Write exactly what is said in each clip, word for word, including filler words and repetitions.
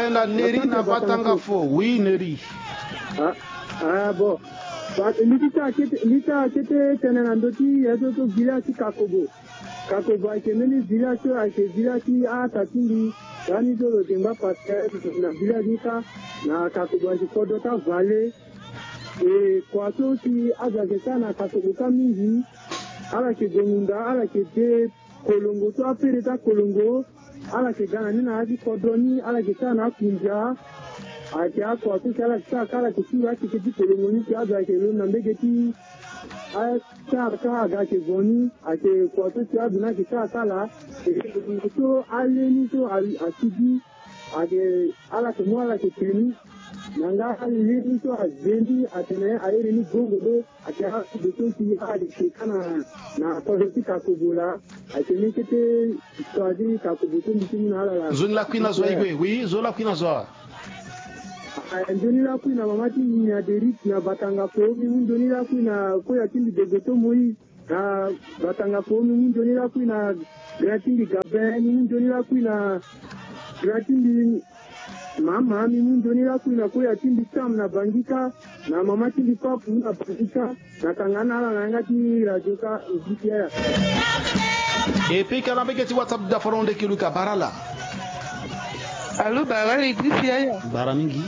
tenda Neri na Batanga fo. Oui, Neri. Ah, ah bon. Lita kete lita kete tenanandoti yazo to village Kakobo. Kakobo akeneni village ake village a tatindi yani do temba passer na village ka na Kakobo ake kodota valley e kwato ti azageta na Kakobo kamingi ala ke gonunda ala ke de kolongo to apereta kolongo ala ke gana ni na adi kodoni ala ke sana kunja ake akwa tu kala sa kala kusura ake kiti kolongo ni aza ke lo na mbegeti a sa ka ga ke goni ake kwa tu tia bina ke sa kala to ale ni to asidi ake ala ke mo ala ke teni nanga ali ni to azendi atene aere ni gongo do ake ha de to ti ha de kana na to ti Kakobola ake ni kete to adi Kakobo to miti na ala zone la kwina zo igwe oui zo la kwina zo ndoni la kwina mamati nya derit na Batanga fo mi ndoni la kwina ko ya tindi degoto moi na Batanga fo mi ndoni la kwina gratindi gaben mi ndoni la kwina gratindi mama mi ndoni la kwina ko ya tindi sam na Bangika na mama tindi papu na Bangika na kangana la ngati radio ka ikia et puis kana begeti WhatsApp da foronde kiluka barala allo barala ikia bara mingi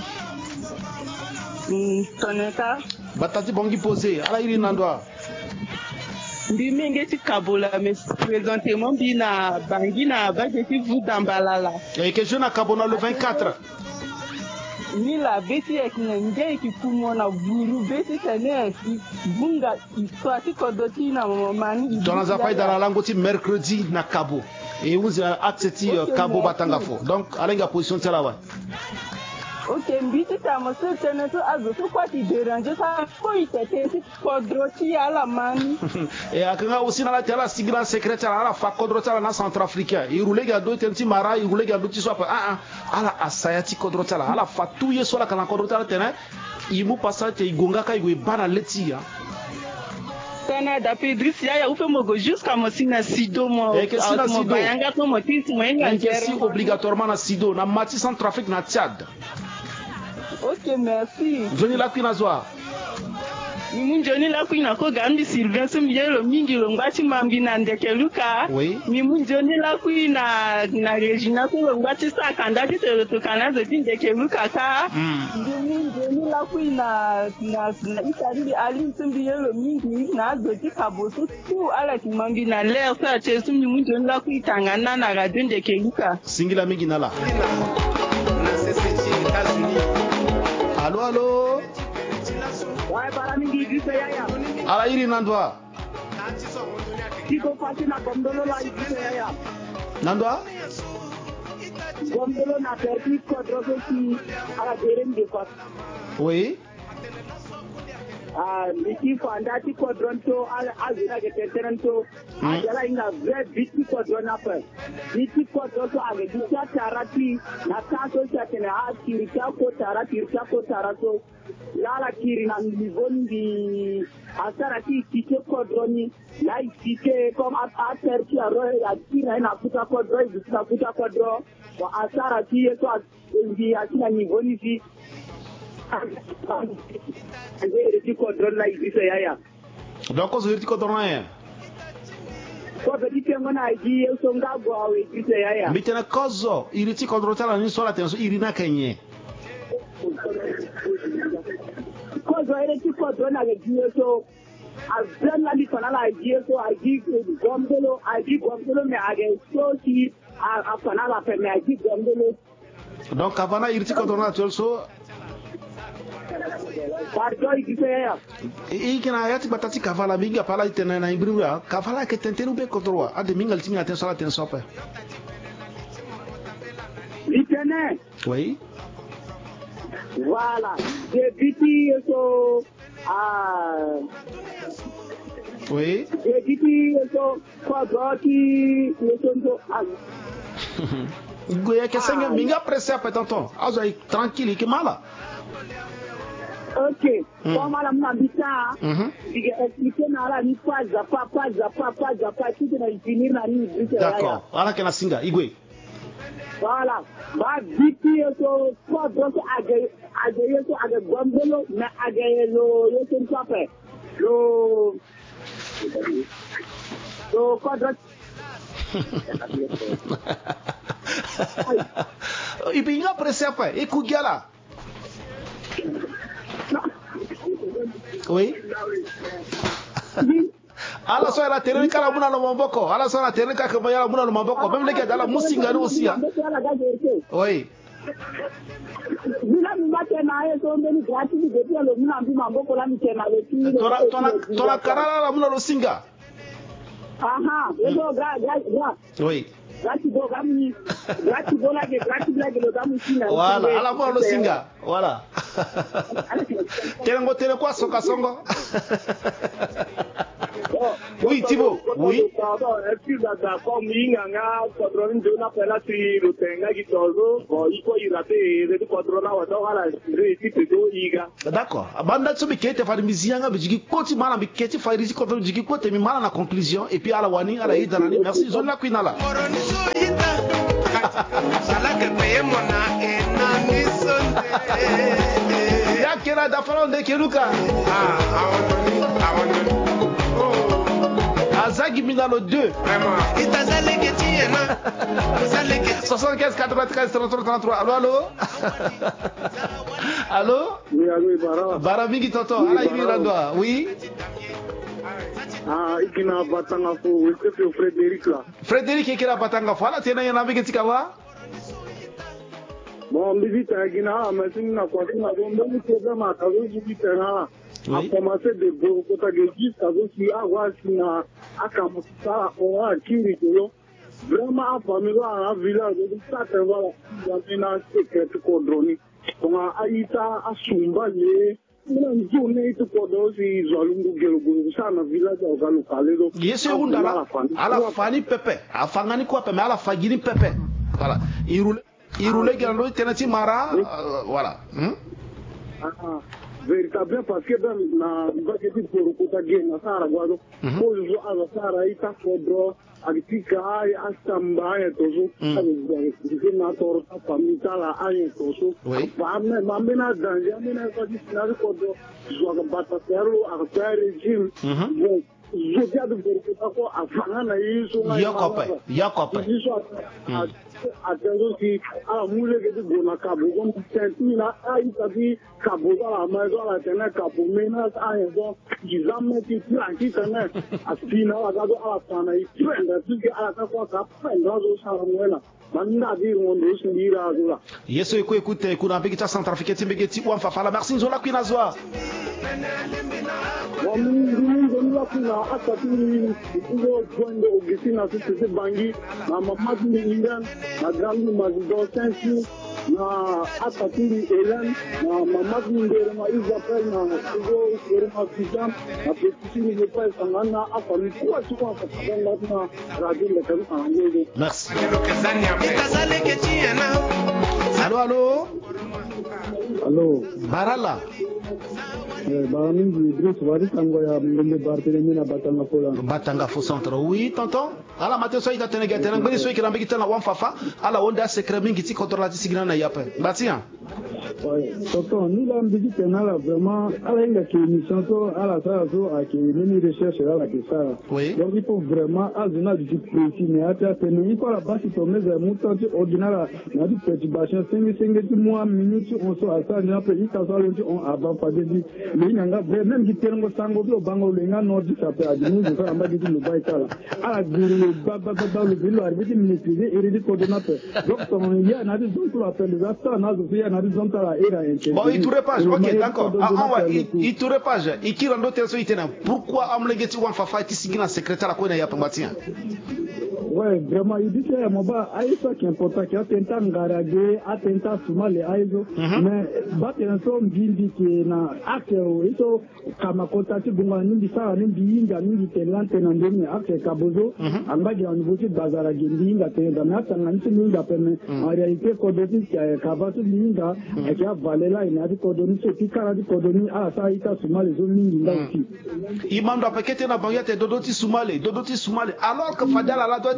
Mm, toneka batati bongi posé ala iri nandwa ndi mengeti Kabola mais présentement bina bangi na bageti vous d'ambalala et que je na Kabona le vingt-quatre ni la beti ek nge ki kumona buru beti tene ki bunga iswati kodoti na mani dans la faille dans la langoti mercredi na Kabo et vous acceptez okay, Kabo Batanga fo donc alenga position tela wa. Ok, mbiti tamo se tene to azo to kwa ti déranger ça ko itete ti kodroti ala mani et akanga aussi na la tela sigla secrétaire ala fa kodroti ala na centrafricain il roule ga do tenti mara il roule ga do ti so pa ah ah ala asayati kodroti ala ala fa tuye so la kana kodroti ala tene imu passa te igonga ka igwe bana leti ya tene da Pedris ya ya ufe mogo jusqu'à mosina sido mo et que si na sido yanga to motisi mo yanga si obligatoirement na sido na mati centrafrique na Tchad. Ok, merci. Johnny la kwina zwa. Mimu Johnny la kwina ko gambi Sylvain so miyelo mingi lo ngati mambi na ndekeluka. Oui. Mimu Johnny la kwina na Regina ko lo ngati sa kanda ti te to kana zo ti ndekeluka ka. Mimu Johnny la kwina na na itari ali so miyelo mingi na zo ti kaboso tu ala ti mambi na l'air sa che so mimu Johnny la kwitanga na na radio ndekeluka. Singila mingi nala. Na C C T États-Unis. Allô, allô? Ouais, para mingi Idrissa Yaya. Ala iri nandwa. Tiko pati na Gomdolo la Idrissa Yaya. Nandwa? Gomdolo na perti kodroso ki ala derem de pas. Oui. Ah, miki fanda ti kodronto ala azira ke teteranto. Ajala inga vrai biti kodrona pa. Biti kodronto age bisa tarati na taso cha tena akiri cha ko tarati cha ko tarato. Lala kiri na mivondi asara ti tike kodroni la tike comme à terre qui a roya kira na kuta kodro bisa kuta kodro wa asara ti to ndi akina mivondi fi donc on se dit qu'on donne ko beti tengo na ji so ngago awe Idrissa Yaya mitena kozo iriti kodrotala ni sola tenso irina kenye kozo ere ti kodro na ji so azan la di fana la ji so aji Gomdolo aji Gomdolo me age so ti a fana la pe me aji Gomdolo donc avana iriti kodro na so pardon Idrissa Yaya e kina yati batati kavala minga pala itena na ibrura kavala ke tentenu be kodroa ade mingal tinga ten sola ten sopa litene oui voilà depuis so ah oui depuis so kodro ti lesondo az goya ke senga minga presse apa tonton azo tranquille ke mala. Ok, comme à la mambita, il explique na ni pas à pas pas à pas pas à pas tout na finir na ni. D'accord. Ala kana singa igwe. Voilà. Ma biti so quoi donc agaye agaye so agaye bombolo mais agaye lo yo se pape. Lo lo quadrat. Et puis il a pressé après. Et Kougiala. Oui. Ala so la terre kala muna no mamboko. Ala so la terre kala muna muna no mamboko. Même les gars dans la musinga aussi. Oui. Tona karala la muna no singa. Aha, eso ga ga ga. Oui. Voilà, à la fois le singa. Voilà. Telengo tele quoi soka songo. Oui, Thibaut. Oui. D'accord. Banda tsobi kete fa mizianga bijiki koti mala biketi fa risi ko bijiki kote mi mala na conclusion et puis ala wani ala ida nani merci zona kwinala. Ya kera da falon de keruka. Ah, Azagi Minalo deux. Vraiment. soixante-quinze quatre-vingt-treize trente-trois trente-trois. Allô, allô? Allô? Oui, allô, Bara. Bara Mingi Toto. Ala Ibi Randoa. Oui? Ah, Ikina Batanga Fo. C'est Frédéric là. Frédéric Ikina Batanga Fo. Ala Tiena Yana Mingi Tikawa? Bon, visite à Guinée, mais c'est une fois qu'on a un problème à travers visite à a commencé de beaucoup de jusqu'à ce qu'il y a un à Kamusa, on a qui vraiment à famille à un village de certains voilà, il y a une secret codroni. On a Aïta à Sumbaye. Yes, undala. Ala fani pepe. Afangani kwa pepe, ala fagini pepe. Voilà. Il roule. Il roulait gando tenati mara voilà. Véritablement parce que dans na bageti pour kota gena sara gwado ko zo ala sara ita fodro agitika ay astamba ya tozo avec na tor famita la ay tozo ba me mamena danje amena ko disna ko do zo ga bata terlo a régime bon je viens de vérifier ko afana na yiso na yakope yakope attention si ala mule ke di gona kabo gon sentina ai tabi kabo ala ma zo ala tena kabo mena ai zo gizame ti planti tena asina ala do ala sana i prenda tuki ala ka kwa ka prenda zo sa mwela manda di ngondo sindira zo la yeso eko écoute kuna bigita centrafrique timbegeti wa fafala merci nzola kwina zwa wa mungu nzola kuna akatiri ngo kwende ogisina sisi bangi na mamadu ni ingan na grande mazido sensi na akatiri elan na mamadu ndere ma isapel na ngo ndere ma kijam na petitini ne pas sangana afami kwa chukwa kakabanga na radio le karu angezo merci allô allô allô barala Baramingi Idriss Wadi Tangoya Mbembe Barthélémy na Batanga Fola. Batanga Fo Centre. Oui, tonton. Ala matin so ita tenega tenga ngani so ikira mbiki tena wan fafa ala wonda secret mingi ti contrôle ti signa na yape. Batia. Ouais, tonton, ni la mbiki tena la vraiment ala inga ki mission to ala ça so a ki nini recherche là la ki ça. Oui. Donc il faut vraiment azuna du précis mais ata tenu il faut la base to meza mutanti ordinara na di perturbation cinq cinq mois minutes on so asa ni après il ta so le on avant pas de dire Linga même qui tient le sango au bango lenga nord ça peut admis de faire ambagi le baïkala à guru baba baba le bilo arbitre maîtriser et le coordonnateur donc il y a na des gens appelle les acteurs na il y a na des gens là era bon il tourne pas OK d'accord ah ouais il tourne pas il qui rend d'autres itena pourquoi amlegeti wan fafa ti sigina secrétaire ko na ya pambatia ouais vraiment il dit que moba aïsa qui est important qui a tenté ngarage a tenté sumale aizo mais batenso mbindi qui na akero ito kama kontati bunga nindi sawa nindi inga nindi telante na ndeni ake kabozo ambaji anvuti bazara gendinga tenda na tangani ninga peme en réalité kodoti kabasu ninga eki avalela ina di kodoni so tikara di kodoni a sa ita sumale zo ninga uti imando apekete na bangete dodoti sumale dodoti sumale alors que fadala la doit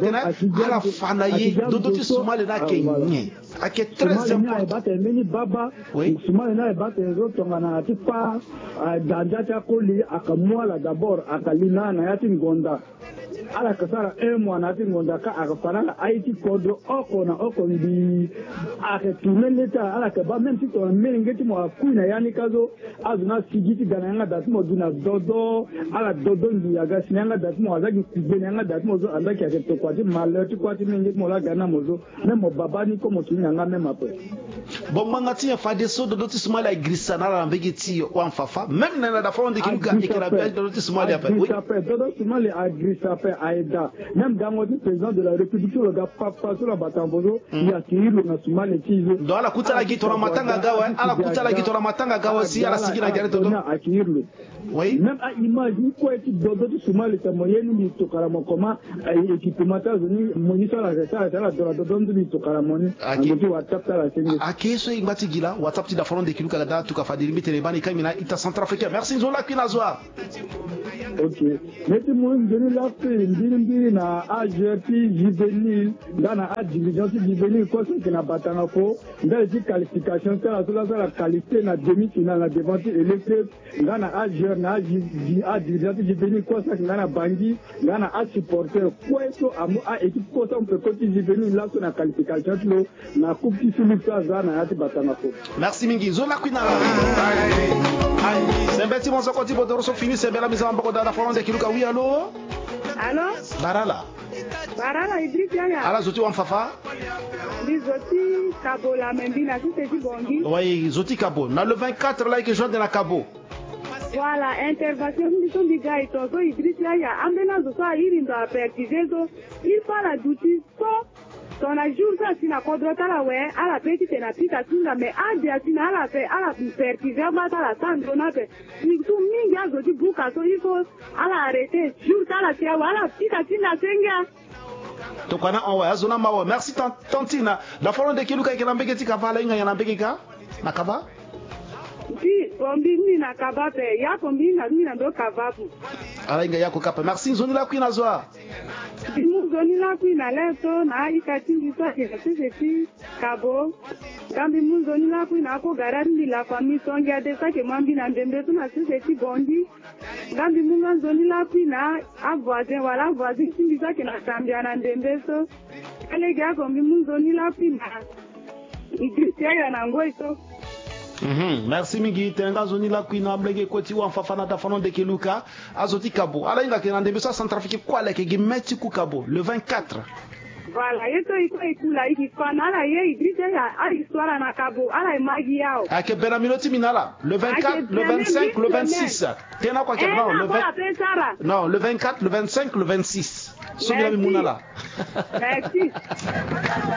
tena ala fana ye dodoti Somalie na kenye ake très important meni baba Somalie na ba te roto ngana tipa danja cha koli akamwala d'abord akalina na yati ngonda ala kasara e mwana ti ngonda ka akafana aiti kodro oko na oko ndi ake tumeleta ala ka ba même si to melengeti mo akuina yani kazo azuna sigiti gananga datmo duna dodo ala dodo ndi yaga sinanga datmo azaki kubenanga datmo zo andaki ake to kwati malati kwati mengeti mo la gana mozo même baba ni ko mo tunyanga même après bon mangati ya fadeso dodoti Somalie grisa na la mbegeti wa mfafa même na da fond de kiluka ikira ba dodoti Somalie après oui dodoti Somalie a grisa pe aida même Dangote président de la République le gars papa sur la batambozo il a tiré le Somalie tizo do ala kutala gitora matanga gawa ala kutala gitora matanga gawa si ala sigina gare todo oui même à image quoi qui dodoti Somalie ta moyenne ni to kala mokoma équipement tazoni monisa la reta la dola dodoti ni to kala moni ndio WhatsApp la sengi akeso ingati gila WhatsApp ti da fond de kiluka da tu ka fadiri mitele bani kamina ita centrafricain merci nzola kinazwa ok mais moi ndeni la fe ndini ndini na agenti juvénile dans a division juvénile quoi que na batana ko ndali ti qualification ta la la qualité na demi finale na devant électrique dans a agent na a division juvénile quoi que na bangi dans a supporter quoi so a équipe quoi ça on peut continuer juvénile là sur la qualification lo na coupe qui sur ça na ati batana ko merci mingi zola kwinala c'est un petit bon ça continue de recevoir fini c'est belle mise en bord dans la France de Kiluka oui allô allô barala barala Idriss Yaya ala zoti wa mfafa ni zoti Kabo la membina c'est si bongi oui zoti Kabo na le vingt-quatre là que je de la Kabo voilà intervention ni son diga ito so Idriss Yaya ambena zo so iri ndo apertiser so il parle d'outils so ton jour ça sina kodrota la we ala petite na pita tunga me adia sina ala pe ala pertiser mata la sandro na pe ni tu mingi azo di buka so il faut ala arrêter jour ça la tia ala pita tina senga to kana on wa azona mawo merci tantina la foron de kiluka ke lambegeti ka vala inga yana mbegeka na kava si bombi ni na kava pe ya bombi na ni na do kavabu ala inga yako kapa merci zoni la kwina zwa Nous donnons la pluie à l'air, na ikati ndisa kesi Kabo. Kambi nous donnons la pluie na ko garandi la famille songia de ça que mambi na ndembe tu na sisi bondi. Kambi nous donnons la pluie na a voisin voilà voisin ndisa que na tambia na ndembe so. Kale ga kambi nous donnons la pluie na idisia ya na ngoito. Mhm, merci mingi tenga zoni la kwina blege koti wa mfafana da fanon de Kiluka azoti Kabo ala inga kenande beso centrafrique kwa leke gimeti ku Kabo le vingt-quatre voilà yeto iko ikula iki fana la ye Idriss ya a histoire na Kabo ala magi yao ake bena minoti minala le vingt-quatre le vingt-cinq le vingt-six tena kwa kebra le vingt non le vingt-quatre le vingt-cinq le vingt-six so bila minala merci